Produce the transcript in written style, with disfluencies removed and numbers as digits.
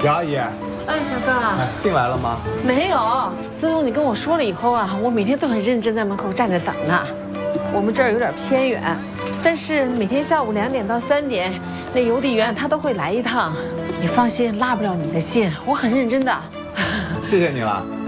杨阿姨， 哎，小哥， 信来了吗？ 没有。自从你跟我说了以后啊，我每天都很认真在门口站着等呢。我们这儿有点偏远，但是每天下午2点到3点，那邮递员他都会来一趟。你放心，落不了你的信，我很认真的。 谢谢你了。